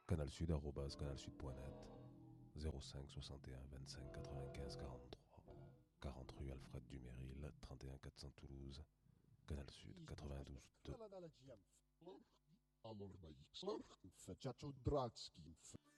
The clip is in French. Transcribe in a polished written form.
Canalsud, canalsud.net, 05 61 25 95 43, 40 rue Alfred Duméril, 31 400 Toulouse, Canal Sud, 92 2. Alors, Dracki.